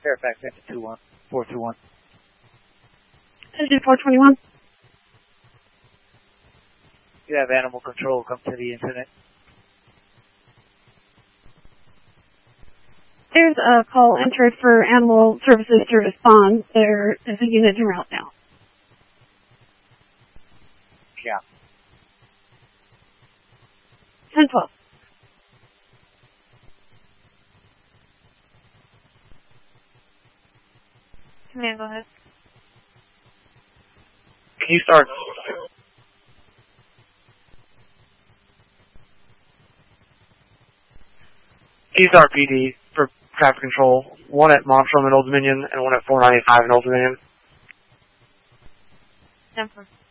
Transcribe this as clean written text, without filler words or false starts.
Fairfax engine 421. Engine 421. You have animal control come to the incident. There's a call entered for animal services to respond. There is a unit en route now. Yeah. 10-12. Command, go ahead. Can you start? Keystart PD for traffic control. One at Monstrum and Old Dominion, and one at 495 in Old Dominion. 10-4.